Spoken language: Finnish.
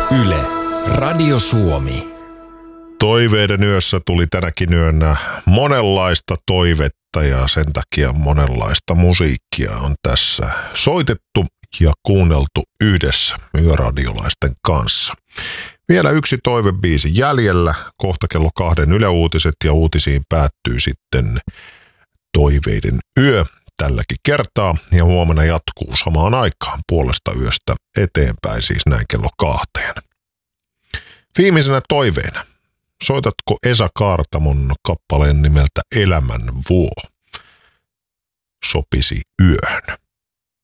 Yle, Radio Suomi. Toiveiden yössä tuli tänäkin yönä monenlaista toivetta ja sen takia monenlaista musiikkia on tässä soitettu ja kuunneltu yhdessä yöradiolaisten kanssa. Vielä yksi toivebiisi jäljellä, kohta kello 2 Yle Uutiset ja uutisiin päättyy sitten Toiveiden yö tälläkin kertaa ja huomenna jatkuu samaan aikaan puolesta yöstä eteenpäin, siis näin kello 2. Viimeisenä toiveena, soitatko Esa Kaartamon kappaleen nimeltä Elämän vuo? Sopisi yöhön.